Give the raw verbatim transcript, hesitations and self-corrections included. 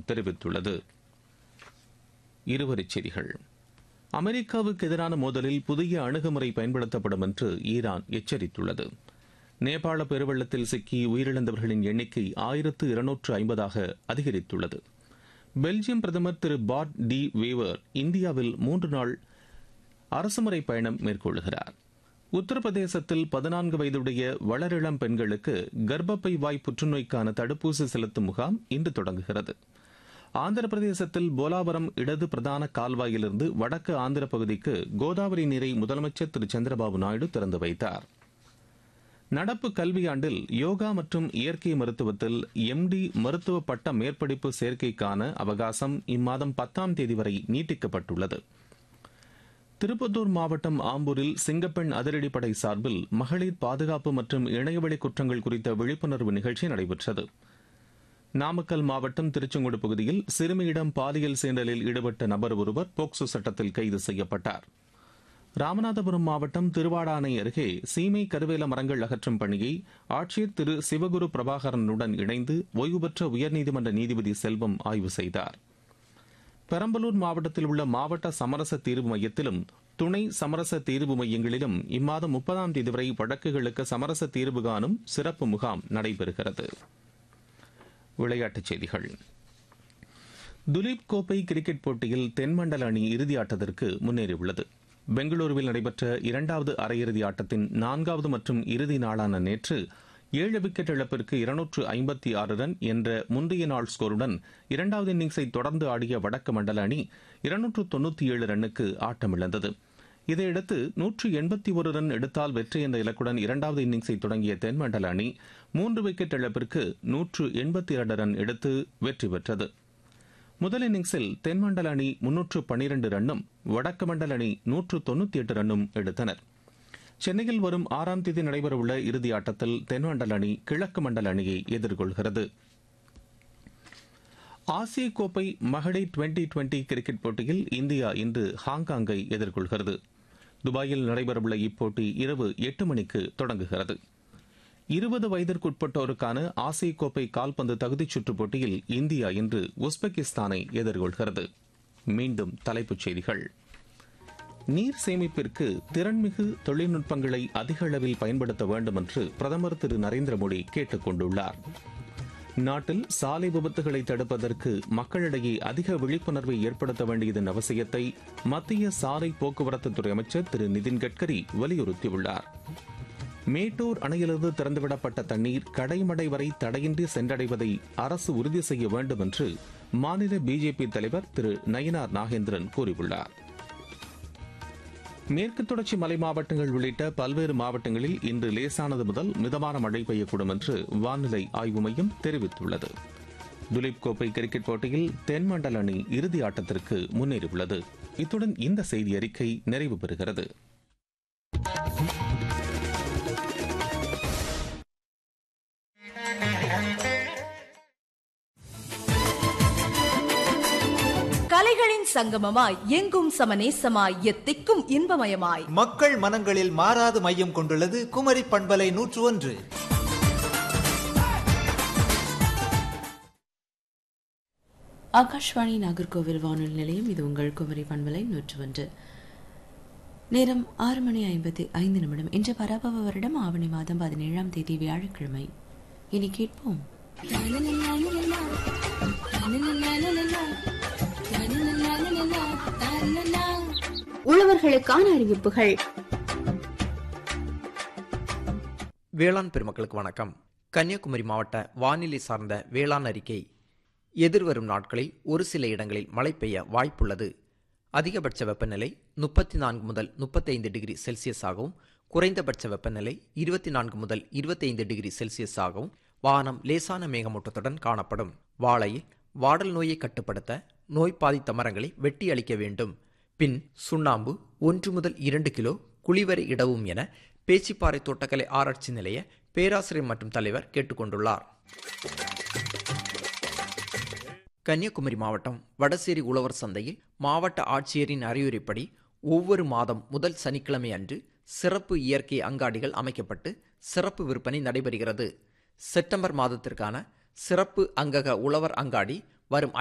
தெரிவித்துள்ளது. இருவரிச் செய்திகள். அமெரிக்காவுக்கு எதிரான மோதலில் புதிய அணுகுமுறை பயன்படுத்தப்படும் என்று ஈரான் எச்சரித்துள்ளது. நேபாள பெருவெள்ளத்தில் சிக்கி உயிரிழந்தவர்களின் எண்ணிக்கை ஆயிரத்து இருநூற்று ஐம்பதாக அதிகரித்துள்ளது. பெல்ஜியம் பிரதமர் திரு பாட் டி வேவர் இந்தியாவில் மூன்று நாள் அரசுமுறை பயணம் மேற்கொள்கிறார். உத்தரப்பிரதேசத்தில் பதினான்கு வயதுடைய வளரிளம் பெண்களுக்கு கர்ப்பப்பை வாய் புற்றுநோய்க்கான தடுப்பூசி செலுத்தும் முகாம் இன்று தொடங்குகிறது. ஆந்திர பிரதேசத்தில் போலாவரம் இடது பிரதான கால்வாயிலிருந்து வடக்கு ஆந்திர பகுதிக்கு கோதாவரி நீரை முதலமைச்சர் திரு சந்திரபாபு நாயுடு திறந்து வைத்தார். நடப்பு கல்வியாண்டில் யோகா மற்றும் இயற்கை மருத்துவத்தில் எம்டி மருத்துவ பட்ட மேற்படிப்பு சேர்க்கைக்கான அவகாசம் இம்மாதம் பத்தாம் தேதி வரை நீட்டிக்கப்பட்டுள்ளது. திருப்பத்தூர் மாவட்டம் ஆம்பூரில் சிங்கப்பெண் அதிரடிப்படை சார்பில் மகளிர் பாதுகாப்பு மற்றும் இணையவழி குற்றங்கள் குறித்த விழிப்புணர்வு நிகழ்ச்சி நடைபெற்றது. நாமக்கல் மாவட்டம் திருச்செங்கோடு பகுதியில் சிறுமியிடம் பாலியல் சீண்டலில் ஈடுபட்ட நபர் ஒருவர் போக்சோ சட்டத்தில் கைது செய்யப்பட்டார். ராமநாதபுரம் மாவட்டம் திருவாடானை அருகே சீமை கருவேல மரங்கள் அகற்றும் பணியை ஆட்சியர் திரு சிவகுரு பிரபாகரனுடன் இணைந்து ஓய்வு பெற்ற உயர்நீதிமன்ற நீதிபதி செல்வம் ஆய்வு செய்தார். பெரம்பலூர் மாவட்டத்தில் உள்ள மாவட்ட சமரச தீர்வு மையத்திலும் துணை சமரச தீர்வு மையங்களிலும் இம்மாதம் முப்பதாம் தேதி வரை வழக்குகளுக்கு சமரச தீர்வு காணும் சிறப்பு முகாம் நடைபெறுகிறது. விளையாட்டுச் செய்திகள். துலீப் கோப்பை கிரிக்கெட் போட்டியில் தென்மண்டல அணி இறுதி ஆட்டத்திற்கு முன்னேறியுள்ளது. பெங்களூருவில் நடைபெற்ற இரண்டாவது அரையிறுதி ஆட்டத்தின் நான்காவது மற்றும் இறுதி நாளான நேற்று ஏழு விக்கெட் இழப்பிற்கு இருநூற்று ஐம்பத்தி ஆறு ரன் என்ற முந்தைய நாள் ஸ்கோருடன் இரண்டாவது இன்னிங்ஸை தொடர்ந்து ஆடிய வடக்கு மண்டல அணி இருநூற்று தொன்னூற்றி ஏழு ரன்னுக்கு ஆட்டமிழந்தது. இதையடுத்து நூற்று எண்பத்தி ஒரு ரன் எடுத்தால் வெற்றி என்ற இலக்குடன் இரண்டாவது இன்னிங்ஸை தொடங்கிய தென்மண்டல அணி மூன்று விக்கெட் இழப்பிற்கு நூற்று எண்பத்தி இரண்டு ரன் எடுத்து வெற்றி பெற்றது. முதல் இன்னிங்ஸில் தென்மண்டல அணி முன்னூற்று பனிரண்டு ரன்னும் வடக்கு மண்டல அணி நூற்று தொன்னூற்றி எட்டு ரன்னும் எடுத்தனர். சென்னையில் வரும் ஆறாம் தேதி நடைபெறவுள்ள இறுதி ஆட்டத்தில் தென்மண்டல அணி கிழக்கு மண்டல அணியை எதிர்கொள்கிறது. ஆசிய கோப்பை மகளிர் டுவெண்டி டுவெண்டி கிரிக்கெட் போட்டியில் இந்தியா இன்று ஹாங்காங்கை எதிர்கொள்கிறது. துபாயில் நடைபெறவுள்ள இப்போட்டி இரவு எட்டு மணிக்கு தொடங்குகிறது. இருபது வயதிற்குட்பட்டோருக்கான ஆசிய கோப்பை கால்பந்து தகுதிச் சுற்றுப் போட்டியில் இந்தியா இன்று உஸ்பெகிஸ்தானை எதிர்கொள்கிறது. மீண்டும் தலைப்புச் செய்திகள். நீர் சேமிப்பிற்கு திறன்மிகு தொழில்நுட்பங்களை அதிக அளவில் பயன்படுத்த வேண்டும் என்று பிரதமர் திரு நரேந்திர மோடி கேட்டுக் கொண்டுள்ளார். நாட்டில் சாலை விபத்துகளை தடுப்பதற்கு மக்களிடையே அதிக விழிப்புணர்வை ஏற்படுத்த வேண்டியதன் அவசியத்தை மத்திய சாலை போக்குவரத்துத்துறை அமைச்சர் திரு நிதின் கட்கரி வலியுறுத்தியுள்ளார். மேட்டூர் அணையிலிருந்து திறந்துவிடப்பட்ட தண்ணீர் கடைமடை வரை தடையின்றி சென்றடைவதை அரசு உறுதி செய்ய வேண்டும் என்று மாநில பிஜேபி தலைவர் திரு நயினார் நாகேந்திரன் கூறியுள்ளார். மேற்கு தொடர்ச்சி மலை மாவட்டங்கள் உள்ளிட்ட பல்வேறு மாவட்டங்களில் இன்று லேசானது முதல் மிதமான மழை பெய்யக்கூடும் என்று வானிலை ஆய்வு மையம் தெரிவித்துள்ளது. துலீப் கோப்பை கிரிக்கெட் போட்டியில் தென்மண்டல அணி இறுதி ஆட்டத்திற்கு முன்னேறியுள்ளது. இத்துடன் இந்த செய்தி அறிக்கை நிறைவு பெறுகிறது. கலைகளின் சங்கமமாய் எங்கும் சமநேசமாய் எத்திக்கும் இன்பமயமாய் மக்கள் மனங்களில் மாறாது மையம் கொண்டுள்ளது குமரி பண்பலை நூற்று ஒன்று. ஆகாஷ்வாணி நாகர்கோவில் வானொலி நிலையம். இது உங்கள் குமரி பண்பலை நூற்று ஒன்று. நேரம் ஆறு மணி ஐம்பத்தி ஐந்து நிமிடம். இன்று பராபவ வருடம் ஆவணி மாதம் பதினேழாம் தேதி வியாழக்கிழமை. இனி கேட்போம். உழவர்களுக்கான அறிவிப்புகள். வேளாண் பெருமக்களுக்கு வணக்கம். கன்னியாகுமரி மாவட்ட வானிலை சார்ந்த வேளாண் அறிக்கை. எதிர்வரும் நாட்களில் ஒரு சில இடங்களில் மழை பெய்ய வாய்ப்புள்ளது. அதிகபட்ச வெப்பநிலை முப்பத்தி நான்கு முதல் முப்பத்தைந்து டிகிரி செல்சியஸ் ஆகவும் குறைந்தபட்ச வெப்பநிலை இருபத்தி நான்கு முதல் இருபத்தைந்து டிகிரி செல்சியஸ் ஆகவும் வானம் லேசான மேகமூட்டத்துடன் காணப்படும். வாழையில் வாடல் நோயை கட்டுப்படுத்த நோய் பாதித்த மரங்களை வெட்டி அளிக்க வேண்டும். பின் சுண்ணாம்பு ஒன்று முதல் இரண்டு கிலோ குழிவரை இடவும் என பேச்சிப்பாறை தோட்டக்கலை ஆராய்ச்சி நிலைய பேராசிரியர் மற்றும் தலைவர் கேட்டுக்கொண்டுள்ளார். கன்னியாகுமரி மாவட்டம் வடசேரி உழவர் சந்தையில் மாவட்ட ஆட்சியரின் அறிவுரைப்படி ஒவ்வொரு மாதம் முதல் சனிக்கிழமை அன்று சிறப்பு இயற்கை அங்காடிகள் அமைக்கப்பட்டு சிறப்பு விற்பனை நடைபெறுகிறது. செப்டம்பர் மாதத்திற்கான சிறப்பு அங்கக உழவர் அங்காடி வரும்